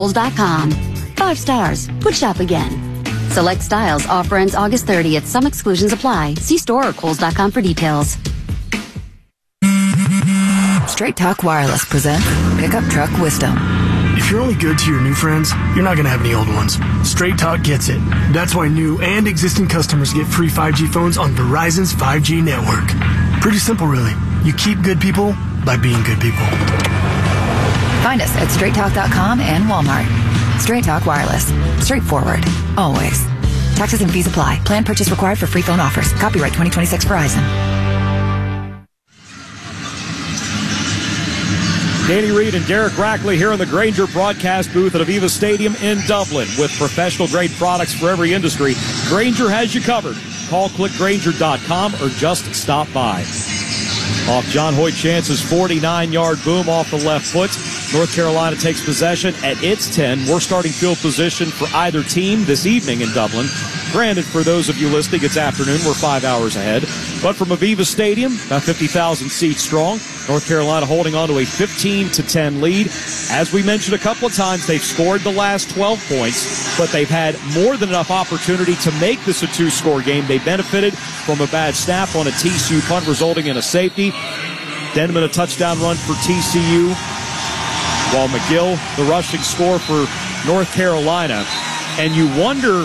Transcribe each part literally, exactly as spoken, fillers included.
dot com. Five stars. Would shop again. Select styles. Offer ends August thirtieth. Some exclusions apply. See store or Kohl's dot com for details. Straight Talk Wireless presents Pickup Truck Wisdom. If you're only good to your new friends, you're not going to have any old ones. Straight Talk gets it. That's why new and existing customers get free five G phones on Verizon's five G network. Pretty simple, really. You keep good people by being good people. Find us at straight talk dot com and Walmart. Straight Talk Wireless. Straightforward. Always. Taxes and fees apply. Plan purchase required for free phone offers. Copyright twenty twenty-six Verizon. Danny Reed and Derek Rackley here in the Grainger broadcast booth at Aviva Stadium in Dublin. With professional-grade products for every industry, Grainger has you covered. Call click grainger dot com or just stop by. Off John Hoyt Chance's forty-nine-yard boom off the left foot, North Carolina takes possession at its ten. We're starting field position for either team this evening in Dublin. Granted, for those of you listening, it's afternoon. We're five hours ahead. But from Aviva Stadium, about fifty thousand seats strong, North Carolina holding on to a fifteen to ten lead. As we mentioned a couple of times, they've scored the last twelve points, but they've had more than enough opportunity to make this a two-score game. They benefited from a bad snap on a T C U punt, resulting in a safety. Denman a touchdown run for T C U, while McGill the rushing score for North Carolina. And you wonder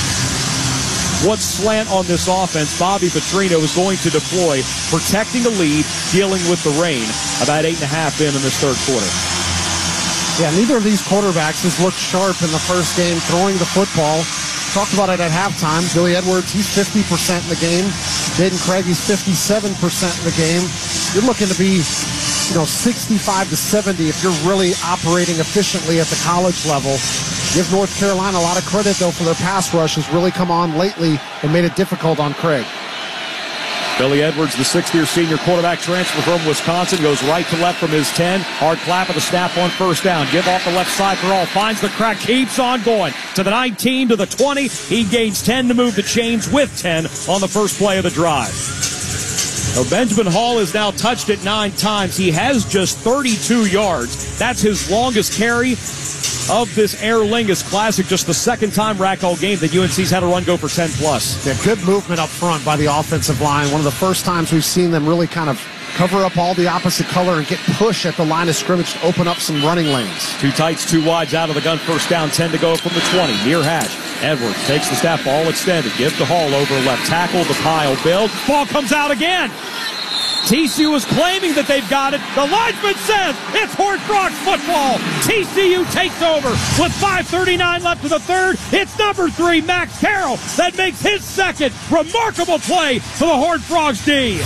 what slant on this offense Bobby Petrino is going to deploy, protecting a lead, dealing with the rain, about eight and a half in in this third quarter. Yeah, neither of these quarterbacks has looked sharp in the first game throwing the football. Talked about it at halftime. Billy Edwards, he's fifty percent in the game. Jaden Craig, he's fifty-seven percent in the game. You're looking to be, you know, sixty-five to seventy if you're really operating efficiently at the college level. Give North Carolina a lot of credit, though, for their pass rush has really come on lately and made it difficult on Craig. Billy Edwards, the sixth-year senior quarterback transfer from Wisconsin, goes right to left from his ten. Hard clap of the snap on first down. Give off the left side for all. Finds the crack. Keeps on going. To the nineteen, to the twenty. He gains ten to move the chains with ten on the first play of the drive. So Benjamin Hall is now touched it nine times. He has just thirty-two yards. That's his longest carry of this Aer Lingus Classic. Just the second time rack all game that U N C's had a run go for ten plus. Yeah, good movement up front by the offensive line. One of the first times we've seen them really kind of cover up all the opposite color and get push at the line of scrimmage to open up some running lanes. Two tights, two wides out of the gun. First down, ten to go from the twenty. Near hash. Edwards takes the snap, ball extended. Give to Hall over left tackle. The pile build. Ball comes out again. T C U is claiming that they've got it. The linesman says it's Horned Frogs football. T C U takes over with five thirty-nine left to the third. It's number three, Max Carroll, that makes his second remarkable play for the Horned Frogs D.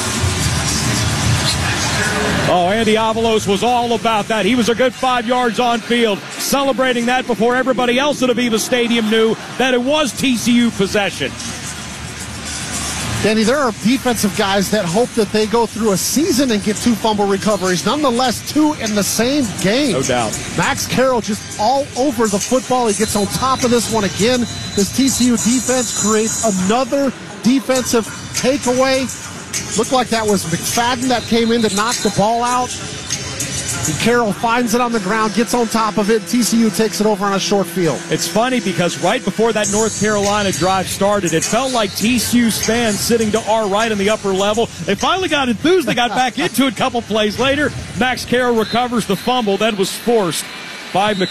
Oh, Andy Avalos was all about that. He was a good five yards on field, celebrating that before everybody else at Aviva Stadium knew that it was T C U possession. Danny, there are defensive guys that hope that they go through a season and get two fumble recoveries. Nonetheless, two in the same game. No doubt. Max Carroll just all over the football. He gets on top of this one again. This T C U defense creates another defensive takeaway. Looked like that was McFadden that came in to knock the ball out. And Carroll finds it on the ground, gets on top of it. T C U takes it over on a short field. It's funny because right before that North Carolina drive started, it felt like T C U's fans sitting to our right in the upper level. They finally got enthused. They got back into it a couple plays later. Max Carroll recovers the fumble that was forced by McFadden.